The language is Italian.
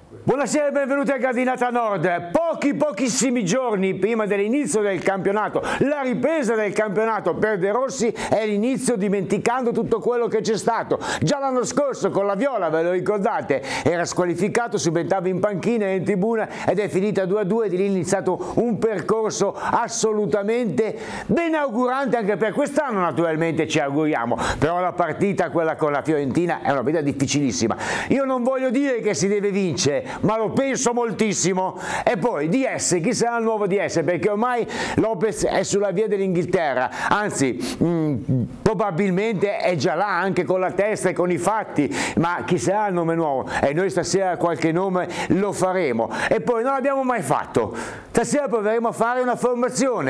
Buonasera e benvenuti a Gradinata Nord. Pochissimi giorni prima dell'inizio del campionato, la ripresa del campionato per De Rossi è l'inizio, dimenticando tutto quello che c'è stato. Già l'anno scorso con la Viola, ve lo ricordate, era squalificato, subentrava in panchina e in tribuna ed è finita 2-2, di lì è iniziato un percorso assolutamente benaugurante anche per quest'anno, naturalmente ci auguriamo, però la partita, quella con la Fiorentina, è una partita difficilissima. Io non voglio dire che si deve vincere, ma lo penso moltissimo. E poi DS, chi sarà il nuovo DS? Perché ormai Lopez è sulla via dell'Inghilterra, anzi probabilmente è già là anche con la testa e con i fatti, ma chi sarà il nome nuovo? E noi stasera qualche nome lo faremo. E poi non l'abbiamo mai fatto, stasera proveremo a fare una formazione.